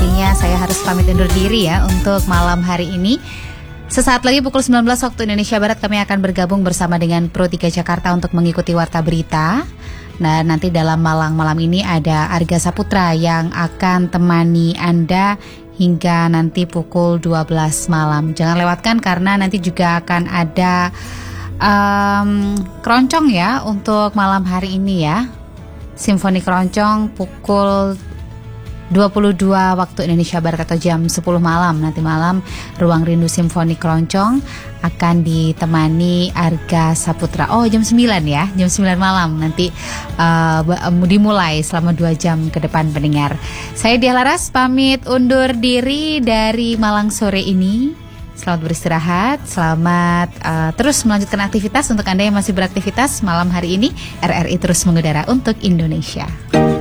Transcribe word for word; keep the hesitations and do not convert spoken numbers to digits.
waktunya saya harus pamit undur diri ya untuk malam hari ini. Sesaat lagi pukul sembilan belas waktu Indonesia Barat kami akan bergabung bersama dengan Pro tiga Jakarta untuk mengikuti Warta Berita. Nah, nanti dalam Malang malam ini ada Arga Saputra yang akan temani Anda hingga nanti pukul dua belas malam. Jangan lewatkan karena nanti juga akan ada um, keroncong ya untuk malam hari ini ya. Simfoni Keroncong pukul dua puluh dua waktu Indonesia Barat atau jam sepuluh malam. Nanti malam Ruang Rindu Simfoni Keroncong akan ditemani Arga Saputra. Oh, jam sembilan ya, jam sembilan malam nanti uh, dimulai selama dua jam ke depan pendengar. Saya Diah Laras pamit undur diri dari Malang sore ini. Selamat beristirahat, selamat uh, terus melanjutkan aktivitas. Untuk Anda yang masih beraktivitas malam hari ini, R R I terus mengudara untuk Indonesia.